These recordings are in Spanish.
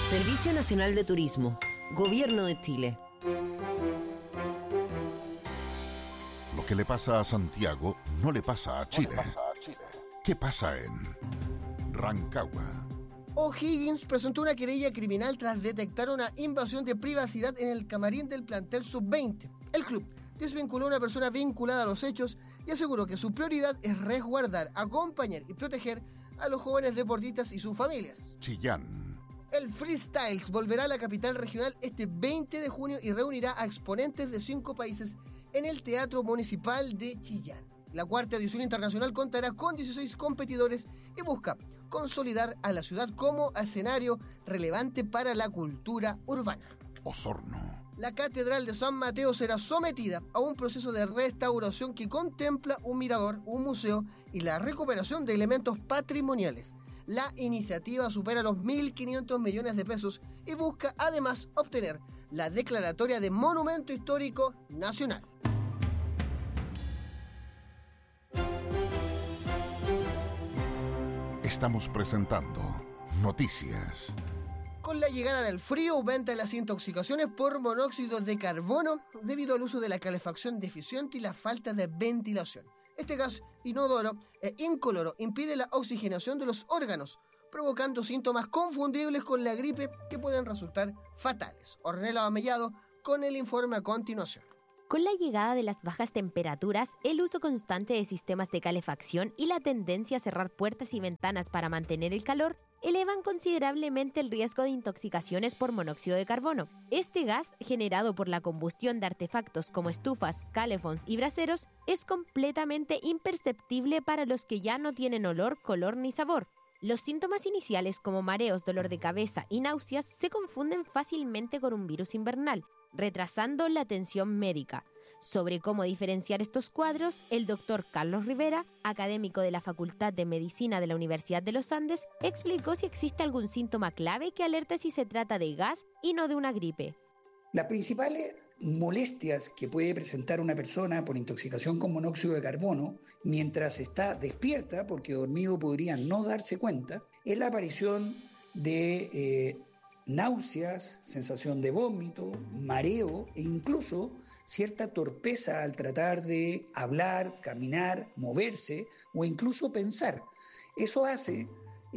Servicio Nacional de Turismo, Gobierno de Chile. Lo que le pasa a Santiago no le pasa a Chile. ¿Qué pasa en Rancagua? O'Higgins presentó una querella criminal tras detectar una invasión de privacidad en el camarín del plantel sub-20. El club desvinculó a una persona vinculada a los hechos y aseguró que su prioridad es resguardar, acompañar y proteger a los jóvenes deportistas y sus familias. Chillán. El Freestyles volverá a la capital regional este 20 de junio y reunirá a exponentes de 5 países en el Teatro Municipal de Chillán. La cuarta edición internacional contará con 16 competidores y busca consolidar a la ciudad como escenario relevante para la cultura urbana. Osorno. La Catedral de San Mateo será sometida a un proceso de restauración que contempla un mirador, un museo y la recuperación de elementos patrimoniales. La iniciativa supera los 1.500 millones de pesos y busca además obtener la declaratoria de Monumento Histórico Nacional. Estamos presentando Noticias. Con la llegada del frío aumenta las intoxicaciones por monóxido de carbono debido al uso de la calefacción deficiente y la falta de ventilación. Este gas inodoro e incoloro impide la oxigenación de los órganos, provocando síntomas confundibles con la gripe que pueden resultar fatales. Ornella Amellado con el informe a continuación. Con la llegada de las bajas temperaturas, el uso constante de sistemas de calefacción y la tendencia a cerrar puertas y ventanas para mantener el calor elevan considerablemente el riesgo de intoxicaciones por monóxido de carbono. Este gas, generado por la combustión de artefactos como estufas, calefons y braseros, es completamente imperceptible para los que ya no tienen olor, color ni sabor. Los síntomas iniciales como mareos, dolor de cabeza y náuseas se confunden fácilmente con un virus invernal, retrasando la atención médica. Sobre cómo diferenciar estos cuadros, el doctor Carlos Rivera, académico de la Facultad de Medicina de la Universidad de los Andes, explicó si existe algún síntoma clave que alerte si se trata de gas y no de una gripe. Las principales molestias que puede presentar una persona por intoxicación con monóxido de carbono mientras está despierta, porque dormido podría no darse cuenta, es la aparición de náuseas, sensación de vómito, mareo e incluso cierta torpeza al tratar de hablar, caminar, moverse o incluso pensar. Eso hace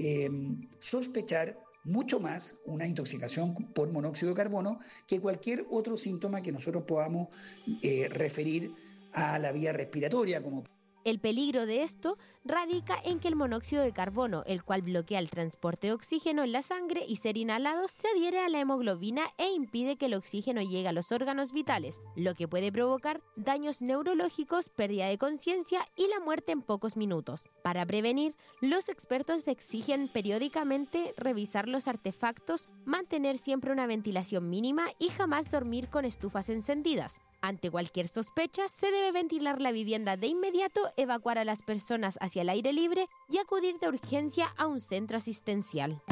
sospechar mucho más una intoxicación por monóxido de carbono que cualquier otro síntoma que nosotros podamos referir a la vía respiratoria, como El peligro de esto radica en que el monóxido de carbono, el cual bloquea el transporte de oxígeno en la sangre y ser inhalado, se adhiere a la hemoglobina e impide que el oxígeno llegue a los órganos vitales, lo que puede provocar daños neurológicos, pérdida de conciencia y la muerte en pocos minutos. Para prevenir, los expertos exigen periódicamente revisar los artefactos, mantener siempre una ventilación mínima y jamás dormir con estufas encendidas. Ante cualquier sospecha, se debe ventilar la vivienda de inmediato, evacuar a las personas hacia el aire libre y acudir de urgencia a un centro asistencial.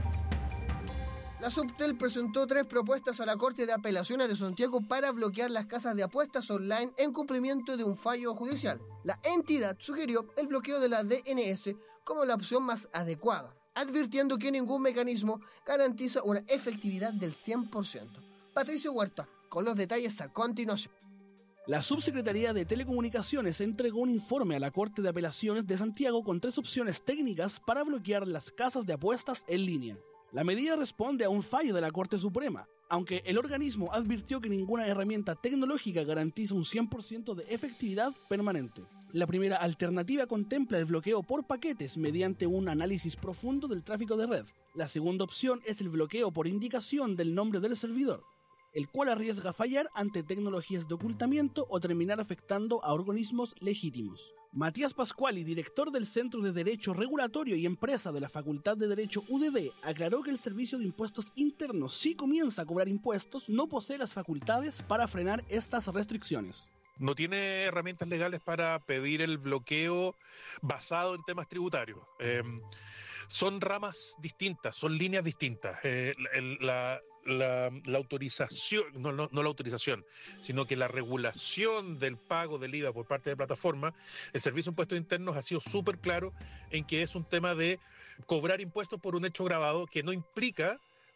La Subtel presentó 3 propuestas a la Corte de Apelaciones de Santiago para bloquear las casas de apuestas online en cumplimiento de un fallo judicial. La entidad sugirió el bloqueo de la DNS como la opción más adecuada, advirtiendo que ningún mecanismo garantiza una efectividad del 100%. Patricio Huerta, con los detalles a continuación. La Subsecretaría de Telecomunicaciones entregó un informe a la Corte de Apelaciones de Santiago con 3 opciones técnicas para bloquear las casas de apuestas en línea. La medida responde a un fallo de la Corte Suprema, aunque el organismo advirtió que ninguna herramienta tecnológica garantiza un 100% de efectividad permanente. La primera alternativa contempla el bloqueo por paquetes mediante un análisis profundo del tráfico de red. La segunda opción es el bloqueo por indicación del nombre del servidor, el cual arriesga fallar ante tecnologías de ocultamiento o terminar afectando a organismos legítimos. Matías Pascuali, director del Centro de Derecho Regulatorio y Empresa de la Facultad de Derecho UDD, aclaró que el Servicio de Impuestos Internos, si comienza a cobrar impuestos, no posee las facultades para frenar estas restricciones. No tiene herramientas legales para pedir el bloqueo basado en temas tributarios. Son ramas distintas, son líneas distintas. La autorización, no la autorización, sino que la regulación del pago del IVA por parte de plataforma, el Servicio de Impuestos Internos ha sido súper claro en que es un tema de cobrar impuestos por un hecho grabado que no implica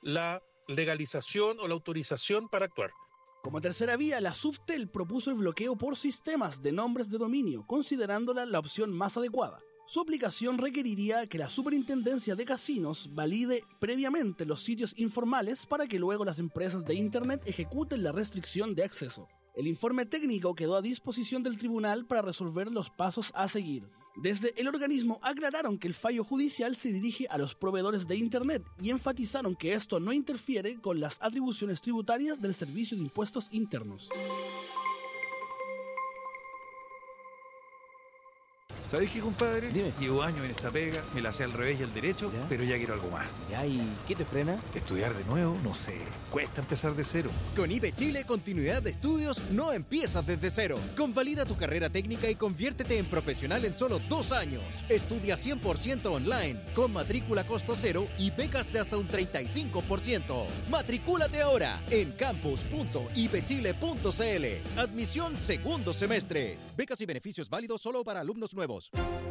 la legalización o la autorización para actuar. Como tercera vía, la Subtel propuso el bloqueo por sistemas de nombres de dominio, considerándola la opción más adecuada. Su aplicación requeriría que la Superintendencia de Casinos valide previamente los sitios informales para que luego las empresas de Internet ejecuten la restricción de acceso. El informe técnico quedó a disposición del tribunal para resolver los pasos a seguir. Desde el organismo aclararon que el fallo judicial se dirige a los proveedores de Internet y enfatizaron que esto no interfiere con las atribuciones tributarias del Servicio de Impuestos Internos. ¿Sabés qué, compadre? Dime. Llevo años en esta pega, me la sé al revés y al derecho, ¿Ya? pero ya quiero algo más. Ya, ¿y qué te frena? Estudiar de nuevo, no sé, cuesta empezar de cero. Con IBE Chile, continuidad de estudios no empiezas desde cero. Convalida tu carrera técnica y conviértete en profesional en solo 2 años. Estudia 100% online, con matrícula costo cero y becas de hasta un 35%. Matricúlate ahora en campus.ibechile.cl. Admisión segundo semestre. Becas y beneficios válidos solo para alumnos nuevos.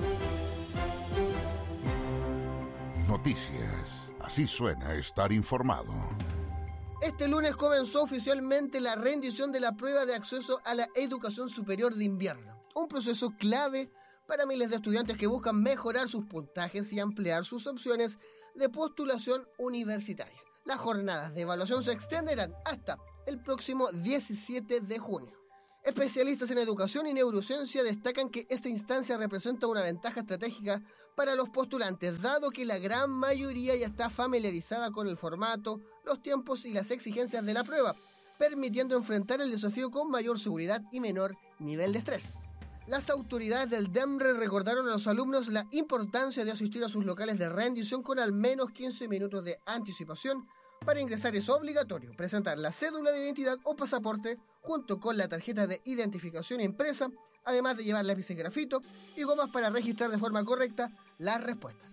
Noticias. Así suena estar informado. Este lunes comenzó oficialmente la rendición de la prueba de acceso a la educación superior de invierno, un proceso clave para miles de estudiantes que buscan mejorar sus puntajes y ampliar sus opciones de postulación universitaria. Las jornadas de evaluación se extenderán hasta el próximo 17 de junio. Especialistas en educación y neurociencia destacan que esta instancia representa una ventaja estratégica para los postulantes, dado que la gran mayoría ya está familiarizada con el formato, los tiempos y las exigencias de la prueba, permitiendo enfrentar el desafío con mayor seguridad y menor nivel de estrés. Las autoridades del DEMRE recordaron a los alumnos la importancia de asistir a sus locales de rendición con al menos 15 minutos de anticipación. Para ingresar es obligatorio presentar la cédula de identidad o pasaporte junto con la tarjeta de identificación impresa, además de llevar lápiz de grafito y gomas para registrar de forma correcta las respuestas.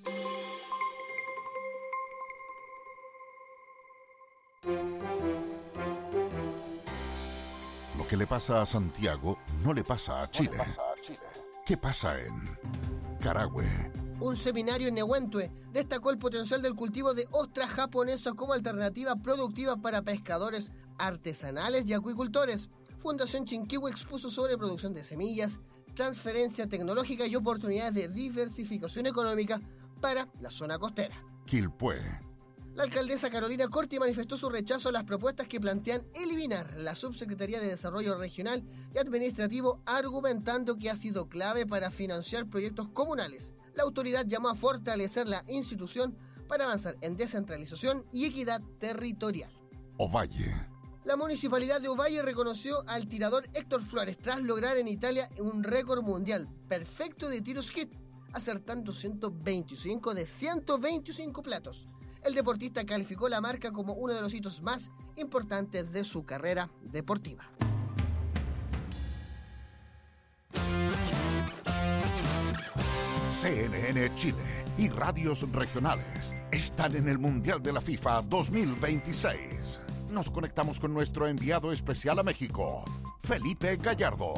Lo que le pasa a Santiago no le pasa a Chile. ¿Qué pasa en Carahue? Un seminario en Nehuentue destacó el potencial del cultivo de ostras japonesas como alternativa productiva para pescadores artesanales y acuicultores. Fundación Chinquihue expuso sobre producción de semillas, transferencia tecnológica y oportunidades de diversificación económica para la zona costera. Quilpué. La alcaldesa Carolina Corti manifestó su rechazo a las propuestas que plantean eliminar la Subsecretaría de Desarrollo Regional y Administrativo, argumentando que ha sido clave para financiar proyectos comunales. La autoridad llamó a fortalecer la institución para avanzar en descentralización y equidad territorial. Ovalle. La municipalidad de Ovalle reconoció al tirador Héctor Flores tras lograr en Italia un récord mundial perfecto de tiros hit, acertando 125 de 125 platos. El deportista calificó la marca como uno de los hitos más importantes de su carrera deportiva. CNN Chile y radios regionales están en el Mundial de la FIFA 2026. Nos conectamos con nuestro enviado especial a México, Felipe Gallardo.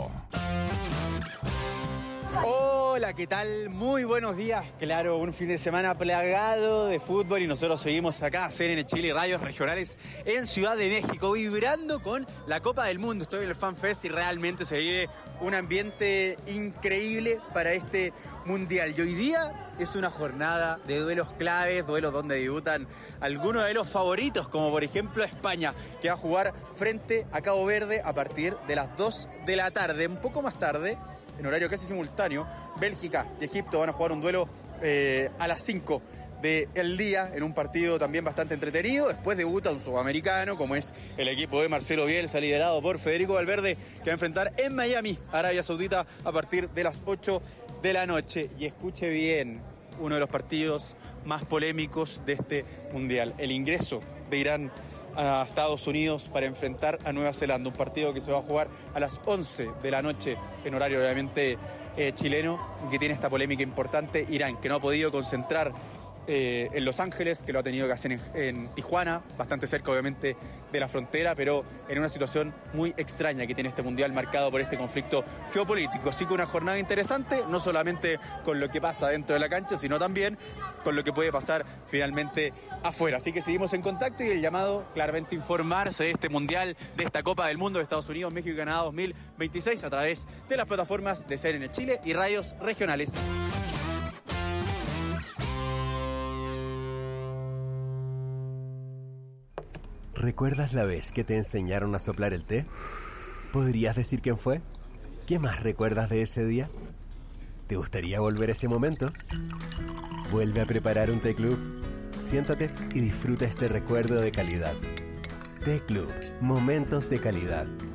Hola, ¿qué tal? Muy buenos días. Claro, un fin de semana plagado de fútbol y nosotros seguimos acá, CNN Chile y radios regionales en Ciudad de México, vibrando con la Copa del Mundo. Estoy en el Fan Fest y realmente se vive un ambiente increíble para este Mundial. Y hoy día es una jornada de duelos claves, duelos donde debutan algunos de los favoritos, como por ejemplo España, que va a jugar frente a Cabo Verde a partir de las 2 de la tarde. Un poco más tarde, en horario casi simultáneo, Bélgica y Egipto van a jugar un duelo a las 5 del día, en un partido también bastante entretenido. Después debuta un sudamericano, como es el equipo de Marcelo Bielsa, liderado por Federico Valverde, que va a enfrentar en Miami, Arabia Saudita, a partir de las 8 de la noche. Y escuche bien, uno de los partidos más polémicos de este Mundial, el ingreso de Irán a Estados Unidos para enfrentar a Nueva Zelanda, un partido que se va a jugar a las 11 de la noche en horario obviamente chileno, y que tiene esta polémica importante. Irán, que no ha podido concentrar en Los Ángeles, que lo ha tenido que hacer en Tijuana, bastante cerca obviamente de la frontera, pero en una situación muy extraña que tiene este mundial marcado por este conflicto geopolítico. Así que una jornada interesante, no solamente con lo que pasa dentro de la cancha, sino también con lo que puede pasar finalmente afuera. Así que seguimos en contacto y el llamado claramente informarse de este mundial, de esta Copa del Mundo de Estados Unidos, México y Canadá 2026 a través de las plataformas de CNN Chile y radios regionales. ¿Recuerdas la vez que te enseñaron a soplar el té? ¿Podrías decir quién fue? ¿Qué más recuerdas de ese día? ¿Te gustaría volver a ese momento? Vuelve a preparar un té club. Siéntate y disfruta este recuerdo de calidad. Té Club, momentos de calidad.